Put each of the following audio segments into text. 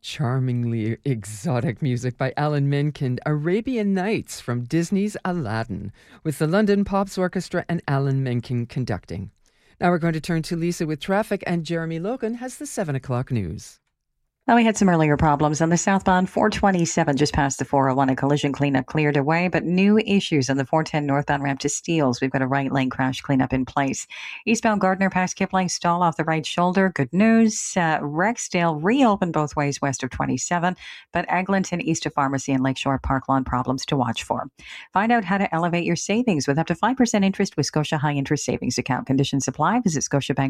Charmingly exotic music by Alan Menken, Arabian Nights from Disney's Aladdin, with the London Pops Orchestra and Alan Menken conducting. Now we're going to turn to Lisa with traffic, and Jeremy Logan has the 7 o'clock news. Well, we had some earlier problems on the southbound 427 just past the 401. A collision cleanup cleared away, but new issues on the 410 northbound ramp to Steeles. We've got a right lane crash cleanup in place. Eastbound Gardner past Kipling, stall off the right shoulder. Good news. Rexdale reopened both ways west of 27, but Eglinton east of Pharmacy and Lakeshore Park Lawn problems to watch for. Find out how to elevate your savings with up to 5% interest with Scotia High Interest Savings Account. Conditions apply. Visit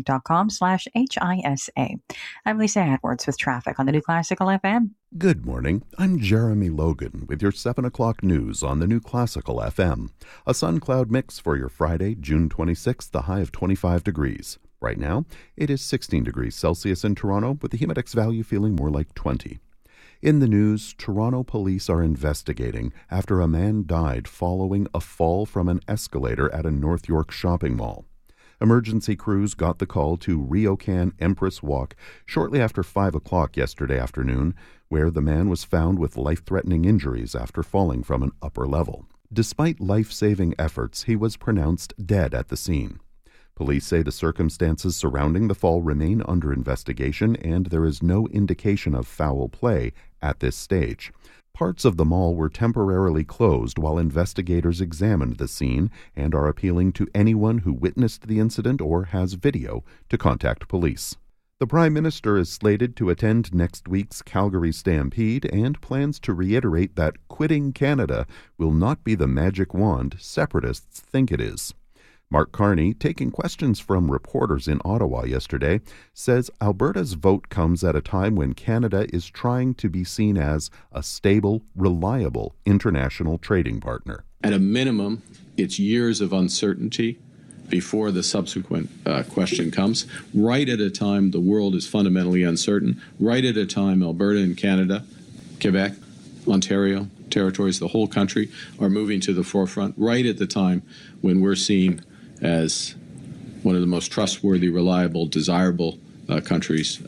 scotiabank.com/HISA. I'm Lisa Edwards with traffic on the New Classical FM. Good morning. I'm Jeremy Logan with your 7 o'clock news on the New Classical FM. A sun-cloud mix for your Friday, June 26th, the high of 25 degrees. Right now, it is 16 degrees Celsius in Toronto, with the Humidex value feeling more like 20. In the news, Toronto police are investigating after a man died following a fall from an escalator at a North York shopping mall. Emergency crews got the call to RioCan Empress Walk shortly after 5 o'clock yesterday afternoon, where the man was found with life-threatening injuries after falling from an upper level. Despite life-saving efforts, he was pronounced dead at the scene. Police say the circumstances surrounding the fall remain under investigation, and there is no indication of foul play at this stage. Parts of the mall were temporarily closed while investigators examined the scene and are appealing to anyone who witnessed the incident or has video to contact police. The Prime Minister is slated to attend next week's Calgary Stampede and plans to reiterate that quitting Canada will not be the magic wand separatists think it is. Mark Carney, taking questions from reporters in Ottawa yesterday, says Alberta's vote comes at a time when Canada is trying to be seen as a stable, reliable international trading partner. At a minimum, it's years of uncertainty before the subsequent question comes, right at a time the world is fundamentally uncertain, right at a time Alberta and Canada, Quebec, Ontario, territories, the whole country are moving to the forefront, right at the time when we're seen as one of the most trustworthy, reliable, desirable countries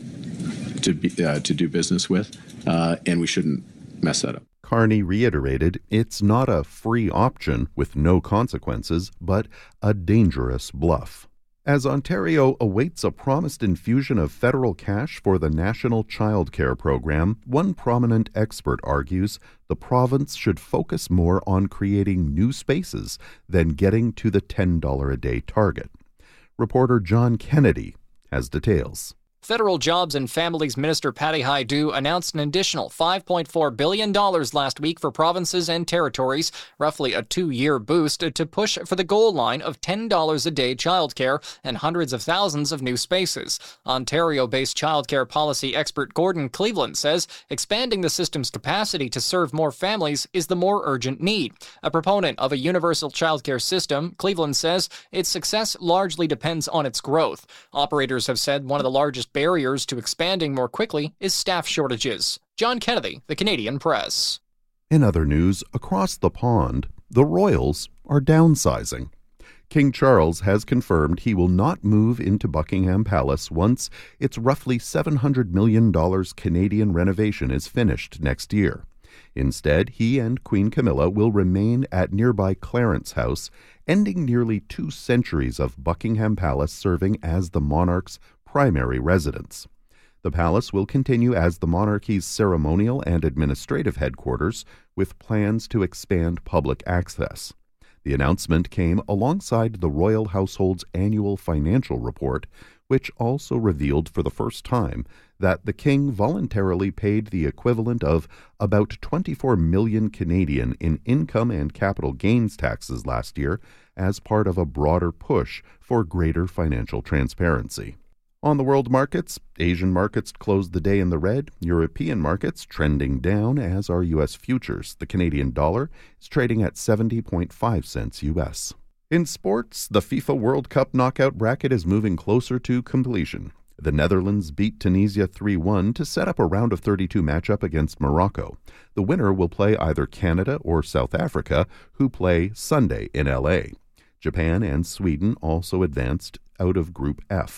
to do business with, and we shouldn't mess that up. Carney reiterated it's not a free option with no consequences, but a dangerous bluff. As Ontario awaits a promised infusion of federal cash for the National Child Care Program, one prominent expert argues the province should focus more on creating new spaces than getting to the $10 a day target. Reporter John Kennedy has details. Federal Jobs and Families Minister Patty Hajdu announced an additional $5.4 billion last week for provinces and territories, roughly a 2-year boost to push for the goal line of $10 a day childcare and hundreds of thousands of new spaces. Ontario-based childcare policy expert Gordon Cleveland says expanding the system's capacity to serve more families is the more urgent need. A proponent of a universal childcare system, Cleveland says its success largely depends on its growth. Operators have said one of the largest barriers to expanding more quickly is staff shortages. John Kennedy, The Canadian Press. In other news, across the pond, the Royals are downsizing. King Charles has confirmed he will not move into Buckingham Palace once its roughly $700 million Canadian renovation is finished next year. Instead, he and Queen Camilla will remain at nearby Clarence House, ending nearly 2 centuries of Buckingham Palace serving as the monarch's primary residence. The palace will continue as the monarchy's ceremonial and administrative headquarters, with plans to expand public access. The announcement came alongside the royal household's annual financial report, which also revealed for the first time that the king voluntarily paid the equivalent of about 24 million Canadian in income and capital gains taxes last year as part of a broader push for greater financial transparency. On the world markets, Asian markets closed the day in the red, European markets trending down, as are U.S. futures. The Canadian dollar is trading at 70.5 cents U.S. In sports, the FIFA World Cup knockout bracket is moving closer to completion. The Netherlands beat Tunisia 3-1 to set up a round of 32 matchup against Morocco. The winner will play either Canada or South Africa, who play Sunday in L.A. Japan and Sweden also advanced out of Group F.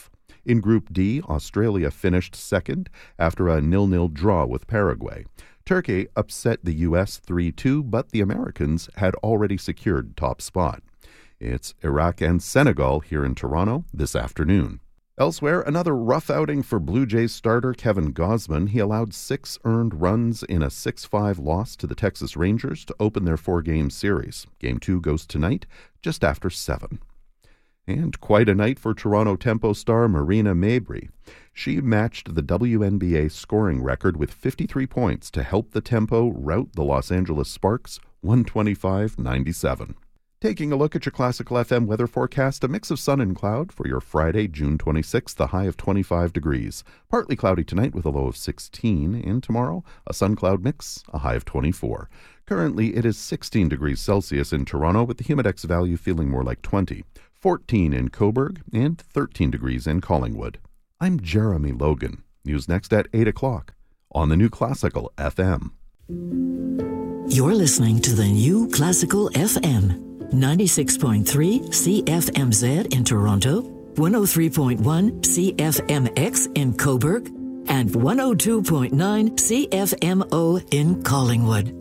In Group D, Australia finished second after a 0-0 draw with Paraguay. Turkey upset the U.S. 3-2, but the Americans had already secured top spot. It's Iraq and Senegal here in Toronto this afternoon. Elsewhere, another rough outing for Blue Jays starter Kevin Gausman. He allowed 6 earned runs in a 6-5 loss to the Texas Rangers to open their 4-game series. Game 2 goes tonight, just after 7. And quite a night for Toronto Tempo star Marina Mabrey. She matched the WNBA scoring record with 53 points to help the Tempo rout the Los Angeles Sparks 125-97. Taking a look at your Classical FM weather forecast, a mix of sun and cloud for your Friday, June 26th, the high of 25 degrees. Partly cloudy tonight with a low of 16, and tomorrow, a sun-cloud mix, a high of 24. Currently, it is 16 degrees Celsius in Toronto, with the Humidex value feeling more like 20, 14 in Cobourg, and 13 degrees in Collingwood. I'm Jeremy Logan. News next at 8 o'clock on the New Classical FM. You're listening to the New Classical FM. 96.3 CFMZ in Toronto, 103.1 CFMX in Cobourg, and 102.9 CFMO in Collingwood.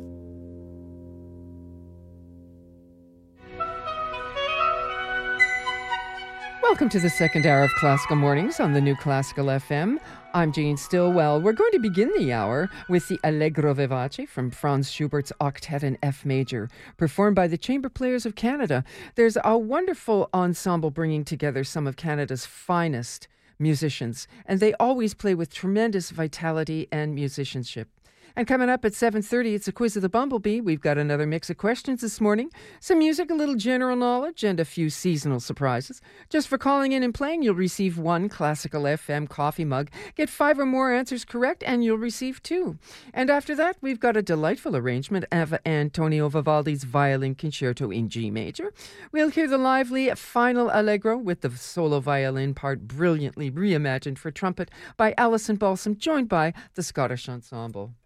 Welcome to the second hour of Classical Mornings on the New Classical FM. I'm Jane Stillwell. We're going to begin the hour with the Allegro Vivace from Franz Schubert's Octet in F major, performed by the Chamber Players of Canada. There's a wonderful ensemble bringing together some of Canada's finest musicians, and they always play with tremendous vitality and musicianship. And coming up at 7:30, it's a quiz of the Bumblebee. We've got another mix of questions this morning, some music, a little general knowledge, and a few seasonal surprises. Just for calling in and playing, you'll receive 1 Classical FM coffee mug. Get 5 or more answers correct, and you'll receive 2. And after that, we've got a delightful arrangement of Antonio Vivaldi's Violin Concerto in G major. We'll hear the lively final Allegro with the solo violin part brilliantly reimagined for trumpet by Alison Balsam, joined by the Scottish Ensemble.